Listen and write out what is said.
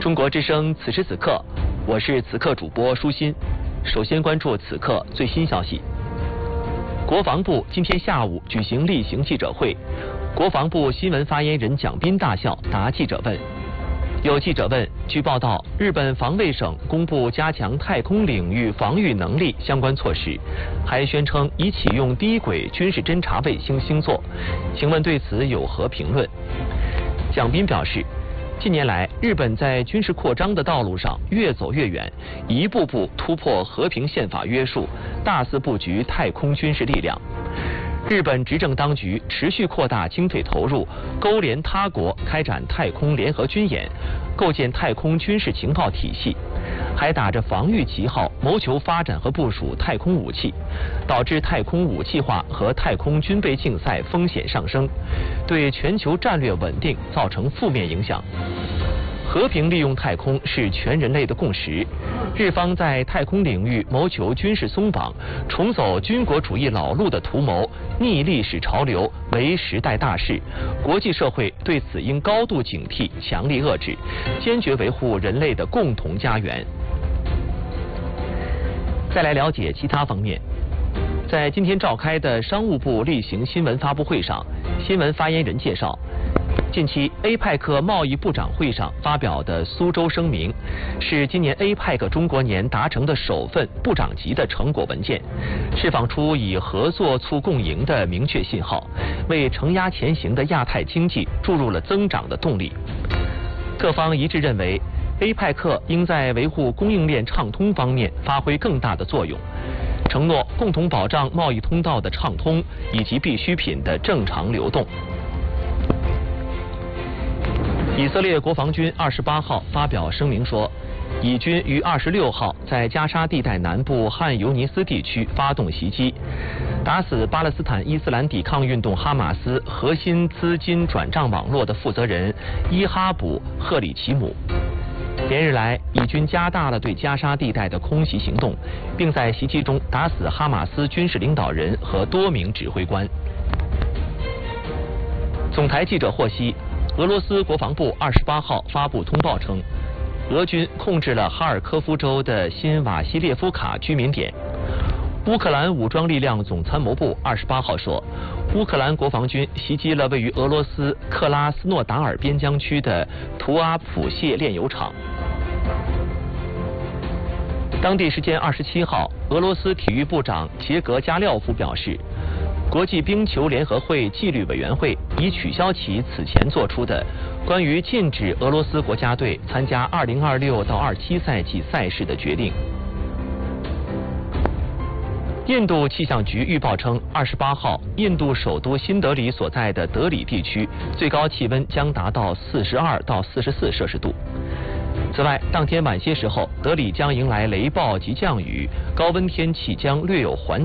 中国之声此时此刻，我是此刻主播舒心。首先关注此刻最新消息。国防部今天下午举行例行记者会，国防部新闻发言人蒋斌大校答记者问。有记者问，据报道，日本防卫省公布加强太空领域防御能力相关措施，还宣称已启用低轨军事侦察卫星星座，请问对此有何评论？蒋斌表示，近年来，日本在军事扩张的道路上越走越远，一步步突破和平宪法约束，大肆布局太空军事力量。日本执政当局持续扩大经费投入，勾连他国开展太空联合军演，构建太空军事情报体系，还打着防御旗号谋求发展和部署太空武器，导致太空武器化和太空军备竞赛风险上升，对全球战略稳定造成负面影响。和平利用太空是全人类的共识。日方在太空领域谋求军事松绑，重走军国主义老路的图谋，逆历史潮流，为时代大势。国际社会对此应高度警惕，强力遏制，坚决维护人类的共同家园。再来了解其他方面。在今天召开的商务部例行新闻发布会上，新闻发言人介绍，近期 APEC 贸易部长会上发表的苏州声明，是今年 APEC 中国年达成的首份部长级的成果文件，释放出以合作促共赢的明确信号，为承压前行的亚太经济注入了增长的动力。各方一致认为，APEC 应在维护供应链畅通方面发挥更大的作用，承诺共同保障贸易通道的畅通以及必需品的正常流动。以色列国防军28号发表声明说，以军于26号在加沙地带南部汉尤尼斯地区发动袭击，打死巴勒斯坦伊斯兰抵抗运动哈马斯核心资金转账网络的负责人伊哈卜·赫里奇姆。连日来，以军加大了对加沙地带的空袭行动，并在袭击中打死哈马斯军事领导人和多名指挥官。总台记者获悉，俄罗斯国防部28号发布通报称，俄军控制了哈尔科夫州的新瓦西列夫卡居民点。乌克兰武装力量总参谋部28号说，乌克兰国防军袭击了位于俄罗斯克拉斯诺达尔边疆区的图阿普谢炼油厂。当地时间27号，俄罗斯体育部长杰格加廖夫表示，国际冰球联合会纪律委员会已取消其此前做出的关于禁止俄罗斯国家队参加2026到27赛季赛事的决定。印度气象局预报称，28号，印度首都新德里所在的德里地区最高气温将达到42到44摄氏度。此外，当天晚些时候，德里将迎来雷暴及降雨，高温天气将略有缓解。